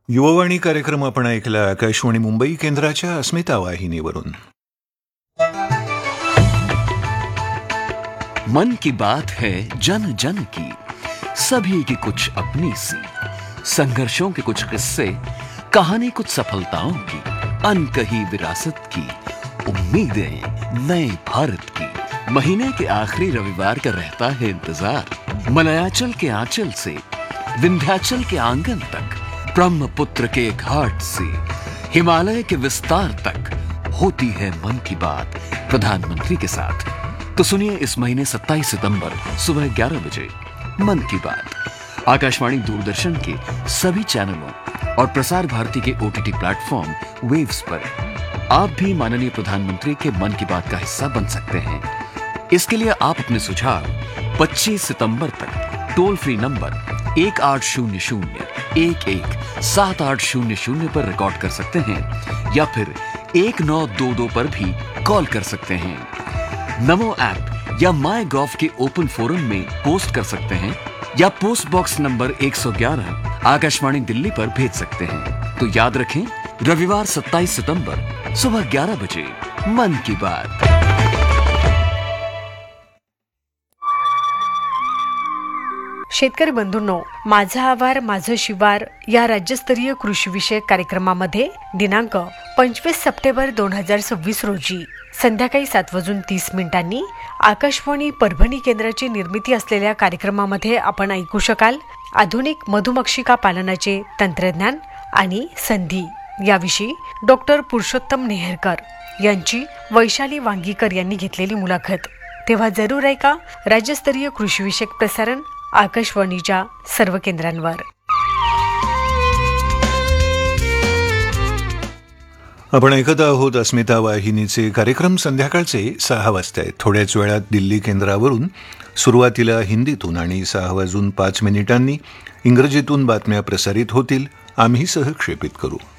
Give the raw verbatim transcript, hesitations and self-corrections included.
युववाणी कार्यक्रम आपण ऐकला आकाशवाणी मुंबई केंद्राच्या अस्मिता वाहिनीवरून. मन की बात है जन जन की, सभी की कुछ अपनी सी, संघर्षों के कुछ किस्से, कहानी कुछ सफलताओं की, अनकही विरासत की, उम्मीदें नए भारत की. महीने के आखिरी रविवार का रहता है इंतजार. मलयाचल के आंचल से विंध्याचल के आंगन तक, ब्रह्मपुत्र के घाट से हिमालय के विस्तार तक होती है मन की बात प्रधानमंत्री के साथ. तो सुनिए इस महीने सत्ताईस सितंबर सुबह ग्यारह बजे मन की बात आकाशवाणी दूरदर्शन के सभी चैनलों और प्रसार भारती के ओटीटी प्लेटफॉर्म वेव्स पर. आप भी माननीय प्रधानमंत्री के मन की बात का हिस्सा बन सकते हैं. इसके लिए आप अपने सुझाव पच्चीस सितंबर तक टोल फ्री नंबर एक आठ शून्य शून्य एक एक सात आठ शून्य शून्य पर रिकॉर्ड कर सकते हैं या फिर एक नौ दो दो पर भी कॉल कर सकते हैं. नमो ऐप या माई गॉव के ओपन फोरम में पोस्ट कर सकते हैं या पोस्ट बॉक्स नंबर एक सौ ग्यारह आकाशवाणी दिल्ली पर भेज सकते हैं. तो याद रखें, रविवार सत्ताईस सितंबर सुबह ग्यारह बजे मन की बात. शेतकरी बंधूंनो, माझा आवार माझं शिवार या राज्यस्तरीय कृषी विषयक कार्यक्रमामध्ये दिनांक पंचवीस सप्टेंबर दोन हजार सव्वीस रोजी संध्याकाळी सात वाजून तीस मिनिटांनी आकाशवाणी परभणी केंद्राची निर्मिती असलेल्या कार्यक्रमामध्ये आपण ऐकू शकाल आधुनिक मधुमक्षिका पालनाचे तंत्रज्ञान आणि संधी याविषयी डॉक्टर पुरुषोत्तम नेहरकर यांची वैशाली वांगीकर यांनी घेतलेली मुलाखत. तेव्हा जरूर ऐका राज्यस्तरीय कृषी विषयक प्रसारण आकाशवाणीच्या सर्व केंद्रांवर. आपण ऐकत आहोत अस्मिता वाहिनीचे कार्यक्रम. संध्याकाळचे सहा वाजता आहेत. थोड्याच वेळात दिल्ली केंद्रावरून सुरुवातीला हिंदीतून आणि सहा वाजून पाच मिनिटांनी इंग्रजीतून बातम्या प्रसारित होतील. आम्ही सहक्षेपित करू.